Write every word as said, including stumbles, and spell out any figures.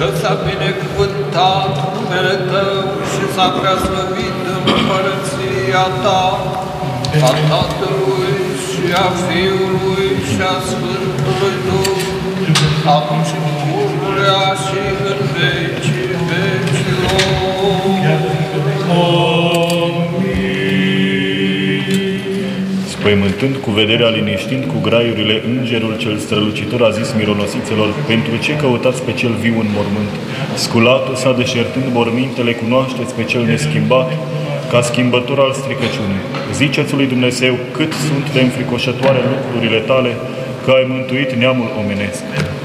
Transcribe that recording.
că s-a binecuvântat numele Tău și s-a preaslăvit în împărăția Ta, a Tatălui și a Fiului și a Sfântului Duh, acum și pururea și în vecii vecilor. Spăimântând cu vederea, liniștind cu graiurile, îngerul cel strălucitor a zis mironosiților: pentru ce căutați pe cel viu în mormânt? Sculatul s-a deșertând mormintele, cunoașteți pe cel neschimbat, ca schimbător al stricăciunii. Ziceți lui Dumnezeu cât sunt de înfricoșătoare lucrurile tale, că ai mântuit neamul omenesc.